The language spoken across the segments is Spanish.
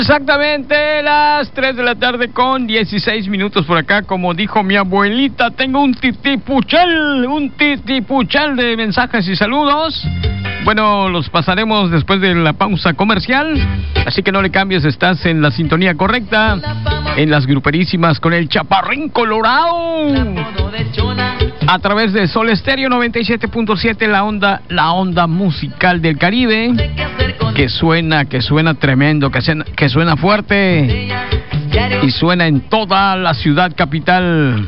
Exactamente las 3 de la tarde con 16 minutos por acá. Como dijo mi abuelita, tengo un titipuchal de mensajes y saludos. Bueno, los pasaremos después de la pausa comercial, así que no le cambies, estás en la sintonía correcta, en las gruperísimas con el Chaparrín Colorado, a través de Sol Estéreo 97.7, la onda musical del Caribe, que suena tremendo, que suena fuerte y suena en toda la ciudad capital.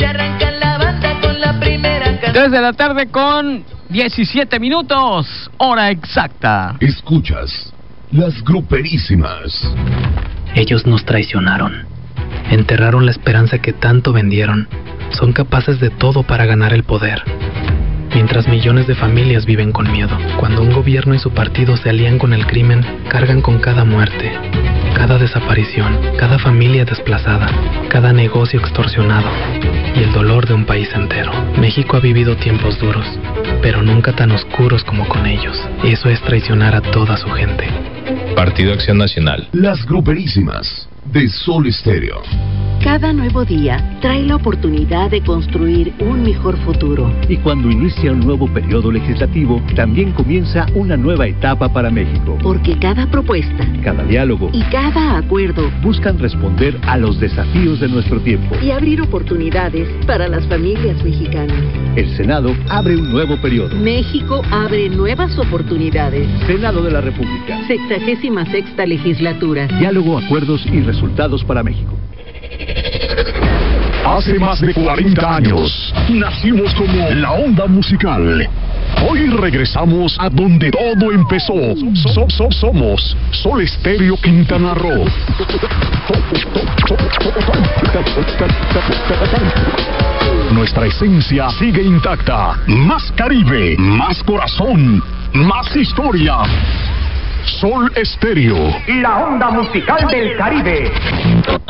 3 de la tarde con 17 minutos, hora exacta. Escuchas las gruperísimas. Ellos nos traicionaron, enterraron la esperanza que tanto vendieron, son capaces de todo para ganar el poder. Mientras millones de familias viven con miedo, cuando un gobierno y su partido se alían con el crimen, cargan con cada muerte, cada desaparición, cada familia desplazada, cada negocio extorsionado y el dolor de un país entero. México ha vivido tiempos duros, pero nunca tan oscuros como con ellos. Y eso es traicionar a toda su gente. Partido Acción Nacional. Las gruperísimas de Sol Estéreo. Cada nuevo día trae la oportunidad de construir un mejor futuro. Y cuando inicia un nuevo periodo legislativo, también comienza una nueva etapa para México. Porque cada propuesta, cada diálogo y cada acuerdo buscan responder a los desafíos de nuestro tiempo y abrir oportunidades para las familias mexicanas. El Senado abre un nuevo periodo. México abre nuevas oportunidades. Senado de la República. 66ª legislatura. Diálogo, acuerdos y resultados para México. Hace más de 40 años nacimos como la onda musical. Hoy regresamos a donde todo empezó. Somos Sol Estéreo Quintana Roo. Nuestra esencia sigue intacta. Más Caribe, más corazón, más historia. Sol Estéreo, la onda musical del Caribe.